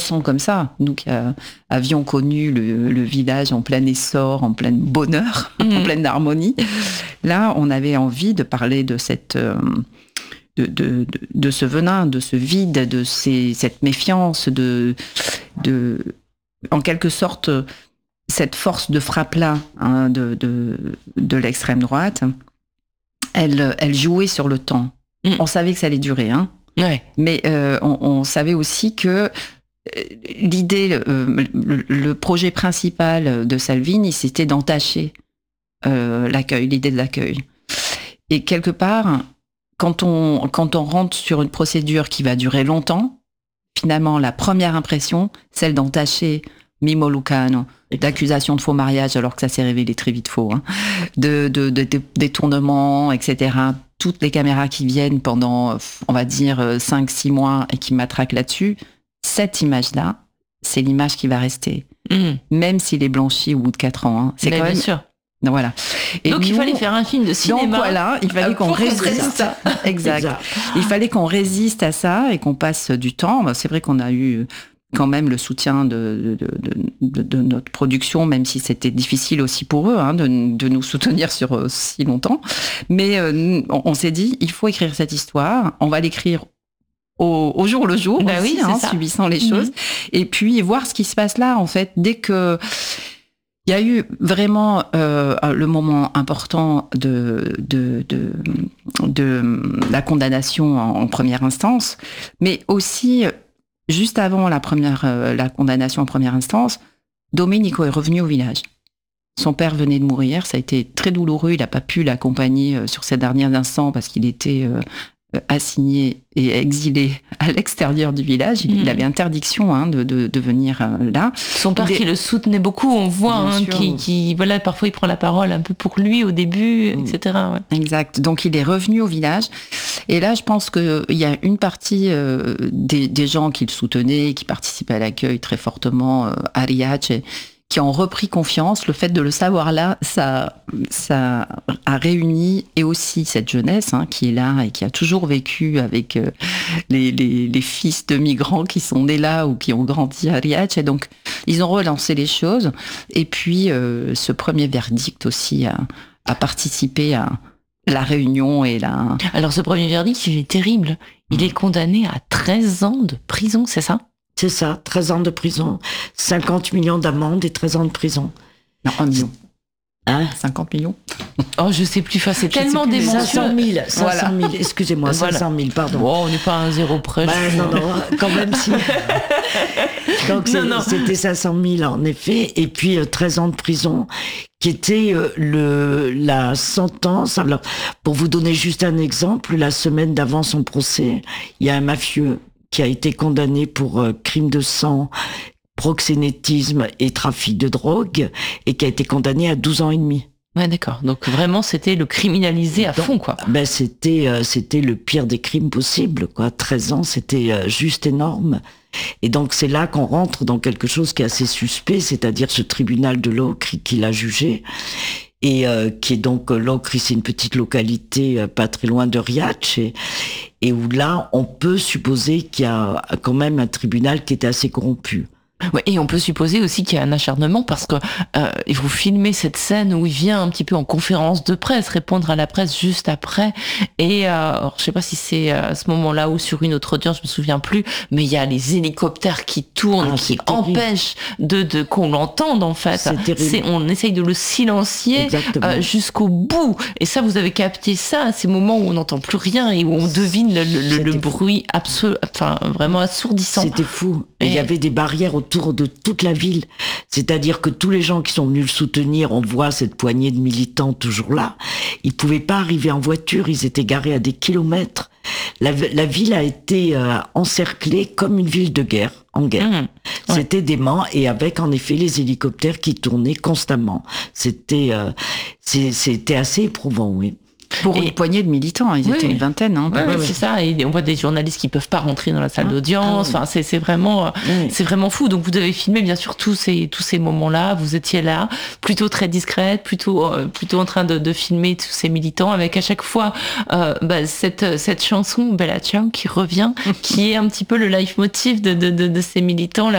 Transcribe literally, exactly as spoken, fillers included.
façon comme ça, nous qui a, avions connu le, le village en plein essor, en plein bonheur, mmh. en pleine harmonie, là, on avait envie de parler de cette... Euh, De, de, de, de ce venin, de ce vide, de ces, cette méfiance, de, de, en quelque sorte, cette force de frappe-là hein, de, de, de l'extrême droite, elle, elle jouait sur le temps. Mm. On savait que ça allait durer, hein, ouais. mais euh, on, on savait aussi que l'idée, euh, le, le projet principal de Salvini, c'était d'entacher euh, l'accueil, l'idée de l'accueil. Et quelque part... Quand on, quand on rentre sur une procédure qui va durer longtemps, finalement, la première impression, celle d'entacher Mimmo Lucano, d'accusations de faux mariage, alors que ça s'est révélé très vite faux, hein, de, de, de, de détournements, et cetera. Toutes les caméras qui viennent pendant, on va dire, cinq six mois et qui matraquent là-dessus, cette image-là, c'est l'image qui va rester. Mmh. Même s'il est blanchi au bout de quatre ans. Hein. C'est Mais quand bien même... sûr. Voilà. Et donc nous, il fallait faire un film de cinéma. Donc voilà, il fallait qu'on résiste. Exact. exact. Il fallait qu'on résiste à ça et qu'on passe du temps. C'est vrai qu'on a eu quand même le soutien de, de, de, de, de notre production, même si c'était difficile aussi pour eux hein, de, de nous soutenir sur euh, si longtemps. Mais euh, on, on s'est dit, il faut écrire cette histoire. On va l'écrire au, au jour le jour, bah aussi, oui, hein, subissant les choses. Mm-hmm. Et puis voir ce qui se passe là, en fait, dès que... Il y a eu vraiment euh, le moment important de, de, de, de la condamnation en, en première instance, mais aussi, juste avant la, première, euh, la condamnation en première instance, Domenico est revenu au village. Son père venait de mourir, ça a été très douloureux, il n'a pas pu l'accompagner euh, sur ces derniers instants parce qu'il était... Euh, assigné et exilé à l'extérieur du village. Il, mmh. il avait interdiction hein, de, de, de venir euh, là. Son père il qui est... le soutenait beaucoup, on voit, hein, qui, qui, voilà, parfois il prend la parole un peu pour lui au début, mmh. et cetera. Ouais. Exact. Donc il est revenu au village. Et là, je pense qu'il y a une partie euh, des, des gens qui le soutenaient, qui participaient à l'accueil très fortement euh, à Riace, qui ont repris confiance. Le fait de le savoir là, ça, ça a réuni, et aussi cette jeunesse hein, qui est là et qui a toujours vécu avec euh, les, les, les fils de migrants qui sont nés là ou qui ont grandi à Riace. Et donc, ils ont relancé les choses. Et puis, euh, ce premier verdict aussi a, a participé à la réunion et la... Alors, ce premier verdict, il est terrible. Il est condamné à treize ans de prison, c'est ça ? C'est ça, treize ans de prison, cinquante millions d'amende et treize ans de prison. Non, un million. Hein cinquante millions. Oh, je sais plus, enfin, c'est je tellement d'émotions. cinq cent mille, cinq cent mille, voilà. excusez-moi, voilà. cinq cent mille, pardon. Oh, on n'est pas à un zéro près. Bah, non, non, quand même si. Donc c'est, non, non. c'était cinq cent mille en effet, et puis euh, treize ans de prison, qui était euh, le, la sentence. Alors, pour vous donner juste un exemple, la semaine d'avant son procès, il y a un mafieux qui a été condamné pour euh, crime de sang, proxénétisme et trafic de drogue, et qui a été condamné à douze ans et demi. Ouais, d'accord. Donc vraiment, c'était le criminalisé à Donc, fond, quoi. Ben c'était euh, c'était le pire des crimes possibles, quoi. treize ans, c'était euh, juste énorme. Et donc c'est là qu'on rentre dans quelque chose qui est assez suspect, c'est-à-dire ce tribunal de l'Ocri qui l'a jugé. Et euh, qui est donc l'Ocri, c'est une petite localité euh, pas très loin de Riace, et, et où là, on peut supposer qu'il y a quand même un tribunal qui était assez corrompu. Ouais, et on peut supposer aussi qu'il y a un acharnement parce que euh, vous filmez cette scène où il vient un petit peu en conférence de presse répondre à la presse juste après, et euh, alors, je sais pas si c'est à ce moment-là ou sur une autre audience, je me souviens plus, mais il y a les hélicoptères qui tournent, ah, qui empêchent de, de qu'on l'entende en fait. C'est c'est, on essaye de le silencier euh, jusqu'au bout, et ça vous avez capté ça à ces moments où on n'entend plus rien et où on devine le, le, le bruit absolu, enfin vraiment assourdissant. C'était fou. Et il y avait des barrières autour autour de toute la ville. C'est-à-dire que tous les gens qui sont venus le soutenir, on voit cette poignée de militants toujours là, ils pouvaient pas arriver en voiture, ils étaient garés à des kilomètres. La, la ville a été euh, encerclée comme une ville de guerre, en guerre. Mmh, ouais. C'était dément, et avec en effet les hélicoptères qui tournaient constamment. C'était, euh, c'est, c'était assez éprouvant, oui. Pour et une poignée de militants, ils oui, étaient une vingtaine. Hein, oui, oui, oui, c'est ça. Et on voit des journalistes qui peuvent pas rentrer dans la salle ah, d'audience. Ah, oui. Enfin, c'est, c'est vraiment, oui. c'est vraiment fou. Donc vous avez filmé bien sûr tous ces tous ces moments-là. Vous étiez là, plutôt très discrète, plutôt euh, plutôt en train de, de filmer tous ces militants, avec à chaque fois euh, bah, cette cette chanson Bella Ciao qui revient, qui est un petit peu le leitmotiv de de de, de ces militants là.